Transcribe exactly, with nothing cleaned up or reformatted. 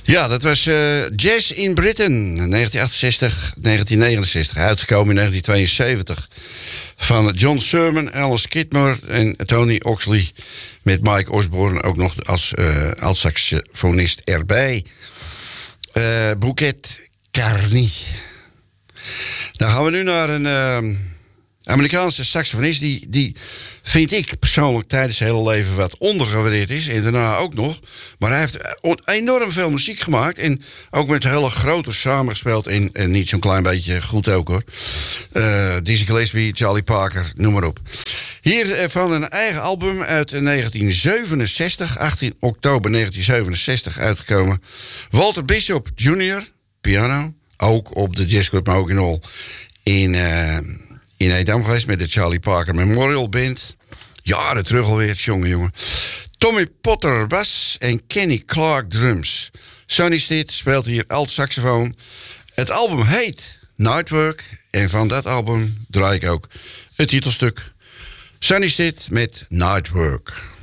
Ja, dat was uh, Jazz in Britain, negentien achtenzestig, negentien negenenzestig. Uitgekomen in negentien tweeënzeventig. Van John Sermon, Alice Skidmore en Tony Oxley. Met Mike Osborne ook nog als uh, alt-saxofonist erbij. Uh, Bouquet Carny. Dan gaan we nu naar een uh, Amerikaanse saxofonist. Die, die vind ik persoonlijk tijdens zijn hele leven wat ondergewaardeerd is. En daarna ook nog. Maar hij heeft enorm veel muziek gemaakt. En ook met hele grote samengespeeld. En, en niet zo'n klein beetje goed ook hoor. Uh, Dizzy Gillespie, Charlie Parker, noem maar op. Hier uh, van een eigen album uit negentien zevenenzestig. achttien oktober negentien zevenenzestig uitgekomen. Walter Bishop junior, piano. Ook op de Jazzclub, maar ook in Hall. In, uh, in Edam geweest met de Charlie Parker Memorial Band. Jaren terug alweer, jongen, jongen. Tommy Potter bas en Kenny Clark drums. Sonny Stitt speelt hier alt-saxofoon. Het album heet Nightwork. En van dat album draai ik ook het titelstuk. Sonny Stitt met Nightwork.